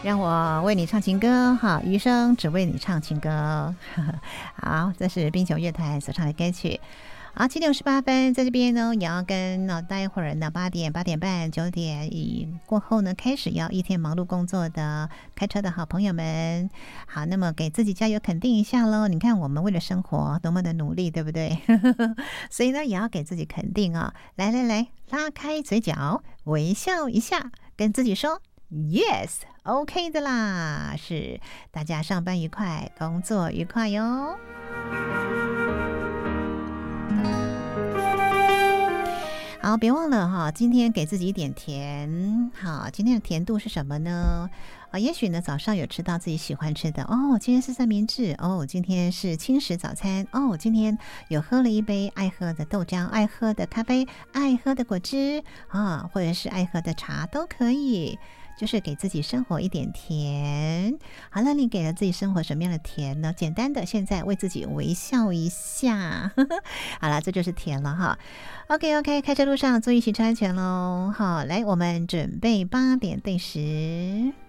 让我为你唱情歌，好，余生只为你唱情歌。好，这是冰球乐团所唱的歌曲。好，7:58，在这边呢，也要跟待会儿呢8点、8点半、9点过后呢，开始要一天忙碌工作的开车的好朋友们，好，那么给自己加油肯定一下喽。你看我们为了生活多么的努力，对不对？所以呢，也要给自己肯定啊、来，拉开嘴角，微笑一下，跟自己说 Yes，OK 的啦，是大家上班愉快，工作愉快哟。好，别忘了哈，今天给自己一点甜。好，今天的甜度是什么呢？也许呢早上有吃到自己喜欢吃的哦，今天是三明治哦，今天是轻食早餐哦，今天有喝了一杯爱喝的豆浆、爱喝的咖啡、爱喝的果汁啊，或者是爱喝的茶都可以。就是给自己生活一点甜。好了，你给了自己生活什么样的甜呢？简单的，现在为自己微笑一下。好了，这就是甜了哈。OK， 开车路上注意行车安全喽。好，来，我们准备8点对时。